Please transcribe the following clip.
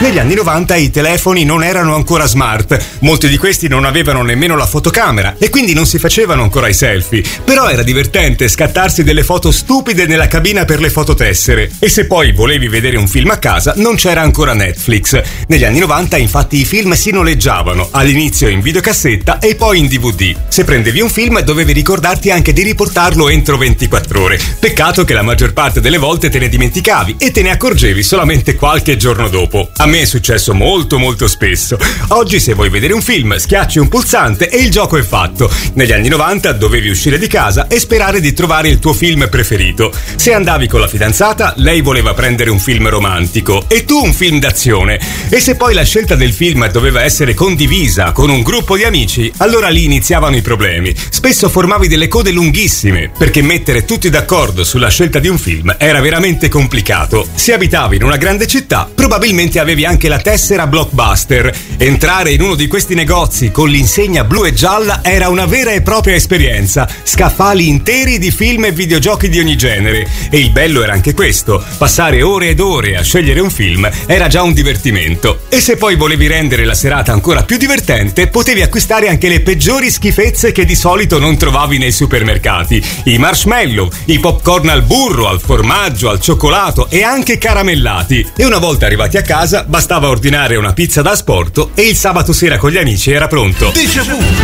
Negli anni 90 i telefoni non erano ancora smart, molti di questi non avevano nemmeno la fotocamera e quindi non si facevano ancora i selfie, però era divertente scattarsi delle foto stupide nella cabina per le fototessere. E se poi volevi vedere un film a casa non c'era ancora Netflix. Negli anni 90 infatti i film si noleggiavano, all'inizio in videocassetta e poi in DVD. Se prendevi un film dovevi ricordarti anche di riportarlo entro 24 ore. Peccato che la maggior parte delle volte te ne dimenticavi e te ne accorgevi solamente qualche giorno dopo. A me è successo molto spesso. Oggi se vuoi vedere un film schiacci un pulsante e il gioco è fatto. Negli anni 90 dovevi uscire di casa e sperare di trovare il tuo film preferito. Se andavi con la fidanzata, lei voleva prendere un film romantico e tu un film d'azione. E se poi la scelta del film doveva essere condivisa con un gruppo di amici, allora lì iniziavano i problemi. Spesso formavi delle code lunghissime, perché mettere tutti d'accordo sulla scelta di un film era veramente complicato. Se abitavi in una grande città, probabilmente avevi anche la tessera Blockbuster. Entrare in uno di questi negozi con l'insegna blu e gialla era una vera e propria esperienza. Scaffali interi di film e videogiochi di ogni genere. E il bello era anche questo: passare ore ed ore a scegliere un film era già un divertimento. E se poi volevi rendere la serata ancora più divertente, potevi acquistare anche le peggiori schifezze che di solito non trovavi nei supermercati: i marshmallow, i popcorn al burro, al formaggio, al cioccolato e anche caramellati. E una volta arrivati a casa bastava ordinare una pizza da asporto e il sabato sera con gli amici era pronto.